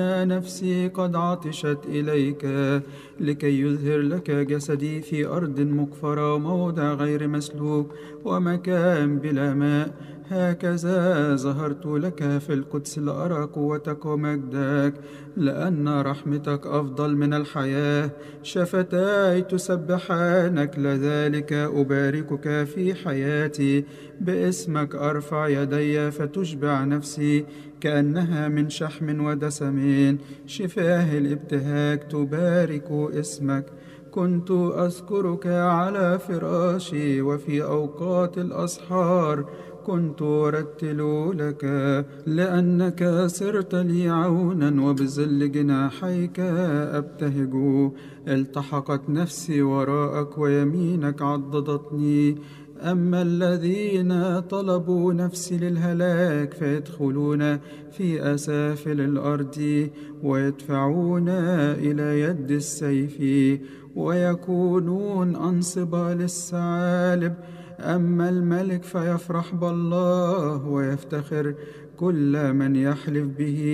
نفسي قد عطشت إليك لكي يظهر لك جسدي في أرض مقفرة وموضع غير مسلوك ومكان بلا ماء. هكذا ظهرت لك في القدس لأرى قوتك ومجدك، لأن رحمتك أفضل من الحياة. شفتاي تسبحانك، لذلك أباركك في حياتي. باسمك أرفع يدي فتشبع نفسي كأنها من شحم ودسم. شفاه الابتهاج تبارك اسمك. كنت أذكرك على فراشي، وفي أوقات الأسحار كنت أرتل لك، لأنك صرت لي عونا وبظل جناحيك أبتهج. التحقت نفسي وراءك ويمينك عضدتني. أما الذين طلبوا نفسي للهلاك فيدخلون في أسافل الأرض ويدفعون إلى يد السيف ويكونون أنصبا للثعالب. أما الملك فيفرح بالله ويفتخر كل من يحلف به.